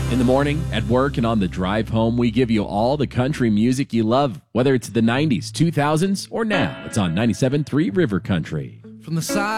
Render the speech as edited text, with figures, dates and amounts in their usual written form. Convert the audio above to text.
In the morning, at work, and on the drive home, we give you all the country music you love, whether it's the 90s, 2000s, or now. It's on 97.3 River Country. From the side